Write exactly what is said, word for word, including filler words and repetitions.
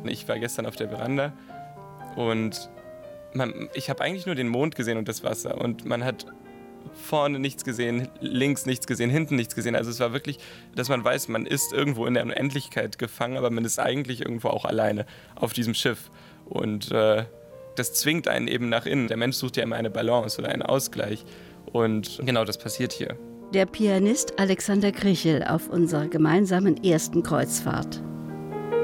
Ich war gestern auf der Veranda und man, ich habe eigentlich nur den Mond gesehen und das Wasser. Und man hat vorne nichts gesehen, links nichts gesehen, hinten nichts gesehen. Also es war wirklich, dass man weiß, man ist irgendwo in der Unendlichkeit gefangen, aber man ist eigentlich irgendwo auch alleine auf diesem Schiff. Und äh, das zwingt einen eben nach innen. Der Mensch sucht ja immer eine Balance oder einen Ausgleich. Und genau das passiert hier. Der Pianist Alexander Grichel auf unserer gemeinsamen ersten Kreuzfahrt.